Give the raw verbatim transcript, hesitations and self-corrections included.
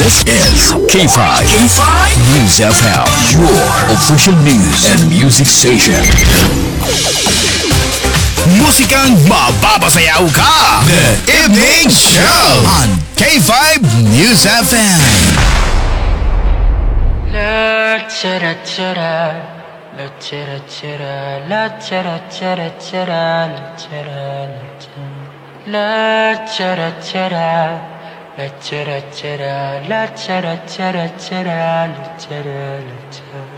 This is K five. K five News F M, your official news and music station. Musikang mapapasayaw ka. The Evening Show on K five News F M. La chara chara, la chara chara, la chara chara chara, la chara la chara chara, la chara chara, la chara chara chara, la chara la chara.